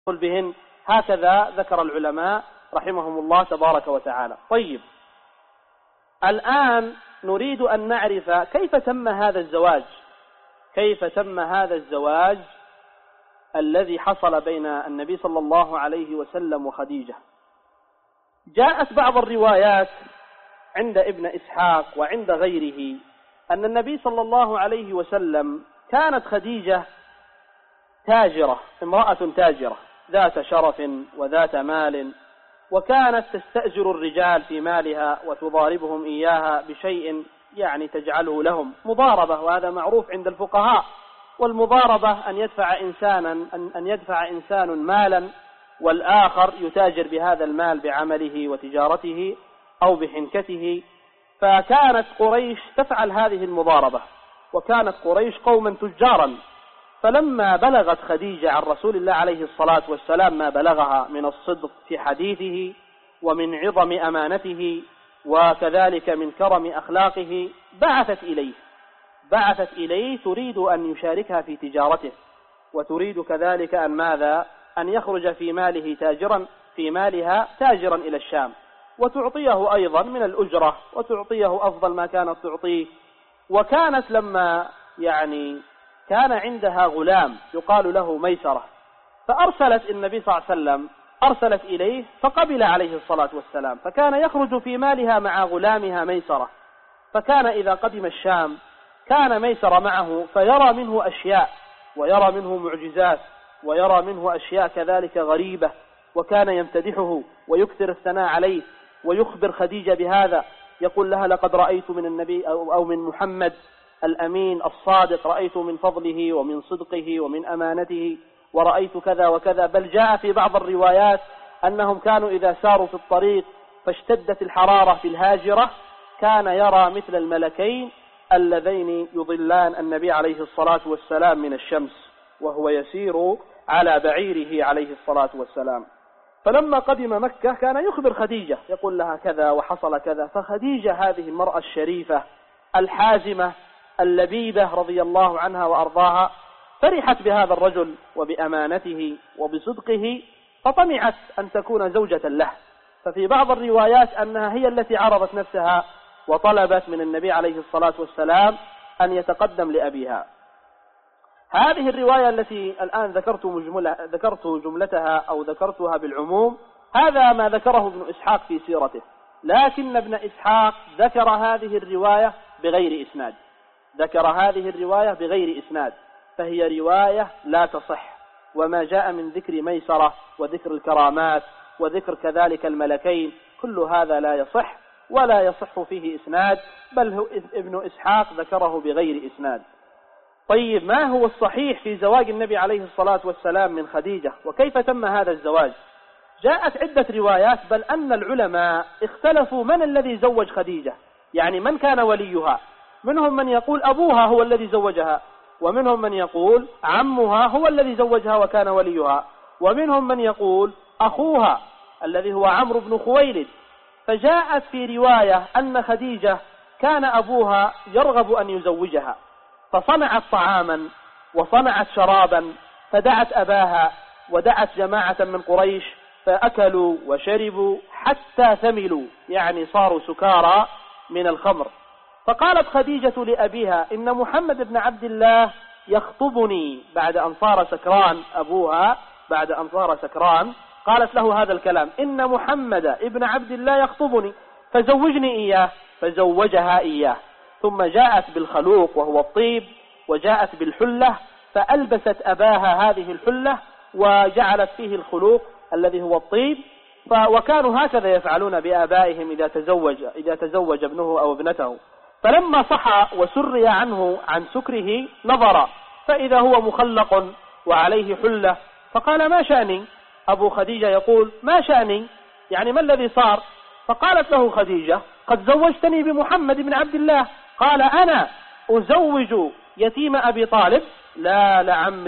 بهن. هكذا ذكر العلماء رحمهم الله تبارك وتعالى. طيب، الآن نريد أن نعرف كيف تم هذا الزواج، كيف تم هذا الزواج الذي حصل بين النبي صلى الله عليه وسلم وخديجة. جاءت بعض الروايات عند ابن إسحاق وعند غيره أن النبي صلى الله عليه وسلم كانت خديجة تاجرة، امرأة تاجرة ذات شرف وذات مال، وكانت تستأجر الرجال في مالها وتضاربهم إياها بشيء يعني تجعله لهم مضاربة، وهذا معروف عند الفقهاء. والمضاربة أن يدفع إنسان مالا والآخر يتاجر بهذا المال بعمله وتجارته أو بحنكته. فكانت قريش تفعل هذه المضاربة، وكانت قريش قوما تجارا. فلما بلغت خديجة عن رسول الله عليه الصلاة والسلام ما بلغها من الصدق في حديثه ومن عظم أمانته وكذلك من كرم أخلاقه، بعثت إليه تريد أن يشاركها في تجارته، وتريد كذلك أن يخرج في مالها تاجرا إلى الشام، وتعطيه أيضا من الأجرة، وتعطيه أفضل ما كانت تعطيه. وكانت لما كان عندها غلام يقال له ميسرة، فأرسلت النبي صلى الله عليه وسلم أرسلت إليه فقبل عليه الصلاة والسلام، فكان يخرج في مالها مع غلامها ميسرة. فكان إذا قدم الشام كان ميسرة معه، فيرى منه أشياء ويرى منه معجزات ويرى منه أشياء كذلك غريبة، وكان يمتدحه ويكثر الثناء عليه ويخبر خديجة بهذا، يقول لها لقد رأيت من النبي أو من محمد الأمين الصادق، رأيت من فضله ومن صدقه ومن أمانته، ورأيت كذا وكذا. بل جاء في بعض الروايات أنهم كانوا إذا ساروا في الطريق فاشتدت الحرارة في الهاجرة كان يرى مثل الملكين اللذين يضلان النبي عليه الصلاة والسلام من الشمس وهو يسير على بعيره عليه الصلاة والسلام. فلما قدم مكة كان يخبر خديجة، يقول لها كذا وحصل كذا. فخديجة هذه المرأة الشريفة الحازمة اللبيبة رضي الله عنها وأرضاها فرحت بهذا الرجل وبأمانته وبصدقه، فطمعت أن تكون زوجة له. ففي بعض الروايات أنها هي التي عرضت نفسها وطلبت من النبي عليه الصلاة والسلام أن يتقدم لأبيها. هذه الرواية التي الآن ذكرت جملتها أو ذكرتها بالعموم، هذا ما ذكره ابن إسحاق في سيرته، لكن ابن إسحاق ذكر هذه الرواية بغير إسناد، فهي رواية لا تصح. وما جاء من ذكر ميسرة وذكر الكرامات وذكر كذلك الملكين كل هذا لا يصح ولا يصح فيه إسناد، بل ابن إسحاق ذكره بغير إسناد. طيب، ما هو الصحيح في زواج النبي عليه الصلاة والسلام من خديجة، وكيف تم هذا الزواج؟ جاءت عدة روايات، بل أن العلماء اختلفوا من الذي زوج خديجة، يعني من كان وليها. منهم من يقول أبوها هو الذي زوجها، ومنهم من يقول عمها هو الذي زوجها وكان وليها، ومنهم من يقول أخوها الذي هو عمرو بن خويلد. فجاءت في رواية أن خديجة كان أبوها يرغب أن يزوجها، فصنعت طعاما وصنعت شرابا، فدعت أباها ودعت جماعة من قريش، فأكلوا وشربوا حتى ثملوا، يعني صاروا سكارى من الخمر. فقالت خديجة لأبيها إن محمد بن عبد الله يخطبني، بعد أن صار سكران أبوها، بعد أن صار سكران قالت له هذا الكلام، إن محمد ابن عبد الله يخطبني فزوجني إياه، فزوجها إياه. ثم جاءت بالخلوق وهو الطيب، وجاءت بالحلة فألبست أباها هذه الحلة وجعلت فيه الخلوق الذي هو الطيب. وكانوا هكذا يفعلون بآبائهم إذا تزوج ابنه أو ابنته. فلما صحى وسري عنه عن سكره نظر فإذا هو مخلق وعليه حلة، فقال ما شأني؟ أبو خديجة يقول ما شأني، يعني ما الذي صار؟ فقالت له خديجة قد زوجتني بمحمد بن عبد الله. قال أنا أزوج يتيم أبي طالب؟ لا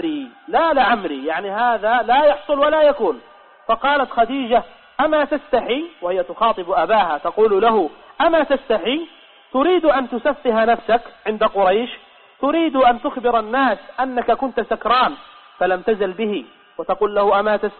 لعمري، يعني هذا لا يحصل ولا يكون. فقالت خديجة أما تستحي، وهي تخاطب أباها تقول له أما تستحي؟ تريد أن تسفه نفسك عند قريش، تريد أن تخبر الناس أنك كنت سكران فلم تزل به، وتقول له أما تستحي؟